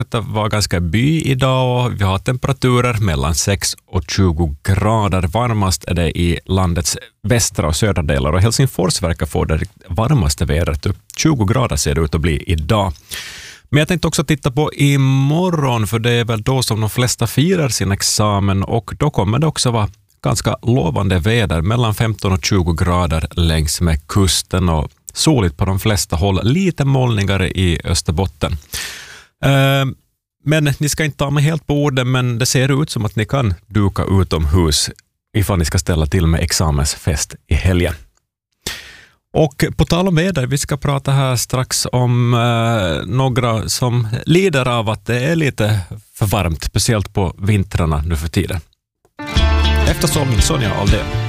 Det var ganska by idag och vi har temperaturer mellan 6 och 20 grader. Varmast är det i landets västra och södra delar och Helsingfors verkar få det varmaste vädret. 20 grader ser det ut att bli idag. Men jag tänkte också titta på imorgon, för det är väl då som de flesta firar sin examen, och då kommer det också vara ganska lovande väder, mellan 15 och 20 grader längs med kusten och soligt på de flesta håll, lite molnigare i Österbotten. Men ni ska inte ta mig helt på orden, men det ser ut som att ni kan duka utomhus ifall ni ska ställa till med examensfest i helgen. Och på tal om väder, vi ska prata här strax om några som lider av att det är lite för varmt, speciellt på vintrarna nu för tiden. Efter Sonja Aldén.